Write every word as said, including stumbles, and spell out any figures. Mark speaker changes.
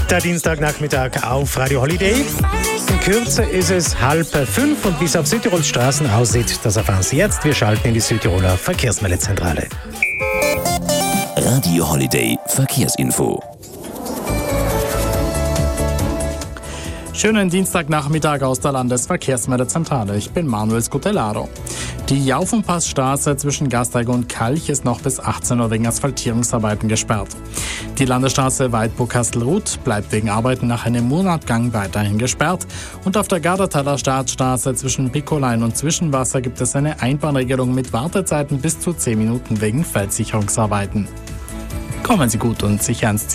Speaker 1: Der Dienstagnachmittag auf Radio Holiday. In Kürze ist es halb fünf und wie es auf Südtirols Straßen aussieht, das erfahren Sie jetzt. Wir schalten in die Südtiroler Verkehrsmeldezentrale.
Speaker 2: Radio Holiday Verkehrsinfo.
Speaker 3: Schönen Dienstagnachmittag aus der Landesverkehrsmeldezentrale. Ich bin Manuel Scutellaro. Die Jaufenpassstraße zwischen Gasteig und Kalch ist noch bis achtzehn Uhr wegen Asphaltierungsarbeiten gesperrt. Die Landesstraße Weidburg-Kastelruth bleibt wegen Arbeiten nach einem Monatgang weiterhin gesperrt. Und auf der Gardertaler Staatsstraße zwischen Picolein und Zwischenwasser gibt es eine Einbahnregelung mit Wartezeiten bis zu zehn Minuten wegen Feldsicherungsarbeiten. Kommen Sie gut und sicher ans Ziel.